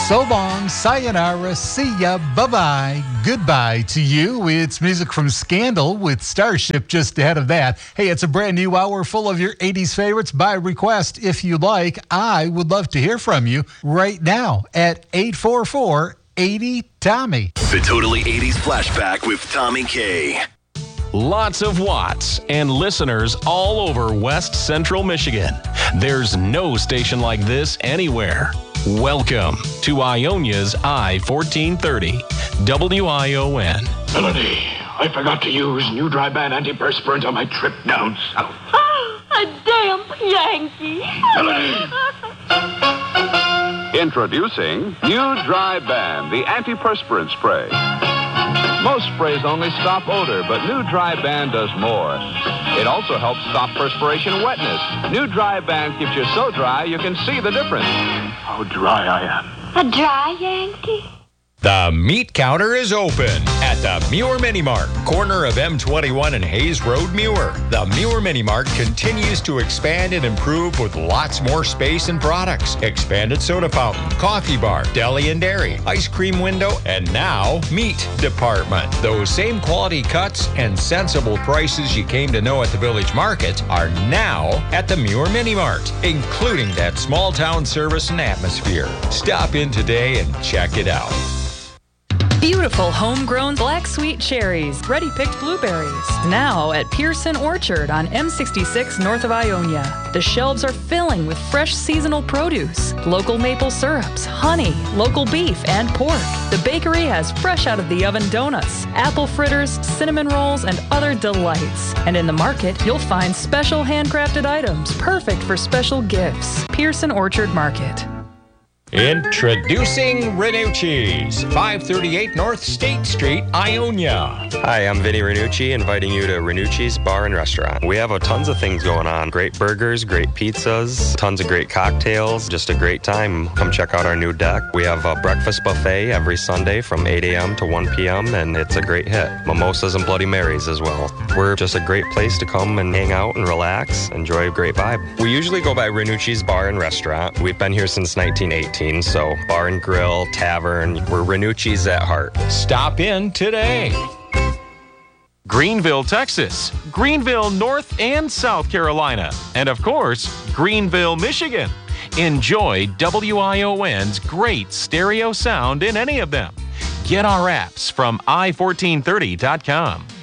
So long, sayonara, see ya, bye-bye, goodbye to you. It's music from Scandal with Starship just ahead of that. Hey, it's a brand new hour full of your 80s favorites by request. If you like, I would love to hear from you right now at 844-80-TOMMY. The Totally 80s Flashback with Tommy K. Lots of watts and listeners all over West Central Michigan. There's no station like this anywhere. Welcome to Ionia's I-1430, WION. Melanie, I forgot to use new dry band antiperspirant on my trip down south. A damp Yankee. Melanie! Introducing New Dry Band, the antiperspirant spray. Most sprays only stop odor, but New Dry Band does more. It also helps stop perspiration and wetness. New Dry Band keeps you so dry you can see the difference. How dry I am. A dry Yankee? The meat counter is open at the Muir Mini Mart, corner of M21 and Hayes Road, Muir. The Muir Mini Mart continues to expand and improve with lots more space and products. Expanded soda fountain, coffee bar, deli and dairy, ice cream window, and now meat department. Those same quality cuts and sensible prices you came to know at the Village Market are now at the Muir Mini Mart, including that small town service and atmosphere. Stop in today and check it out. Beautiful homegrown black sweet cherries, ready-picked blueberries. Now at Pearson Orchard on M66 north of Ionia. The shelves are filling with fresh seasonal produce, local maple syrups, honey, local beef, and pork. The bakery has fresh out of the oven donuts, apple fritters, cinnamon rolls, and other delights. And in the market, you'll find special handcrafted items perfect for special gifts. Pearson Orchard Market. Introducing Renucci's, 538 North State Street, Ionia. Hi, I'm Vinny Renucci, inviting you to Renucci's Bar and Restaurant. We have tons of things going on. Great burgers, great pizzas, tons of great cocktails, just a great time. Come check out our new deck. We have a breakfast buffet every Sunday from 8 a.m. to 1 p.m., and it's a great hit. Mimosas and Bloody Marys as well. We're just a great place to come and hang out and relax, enjoy a great vibe. We usually go by Renucci's Bar and Restaurant. We've been here since 1918. So bar and grill, tavern, we're Renucci's at heart. Stop in today. Greenville, Texas, Greenville, North and South Carolina, and of course, Greenville, Michigan. Enjoy WION's great stereo sound in any of them. Get our apps from i1430.com.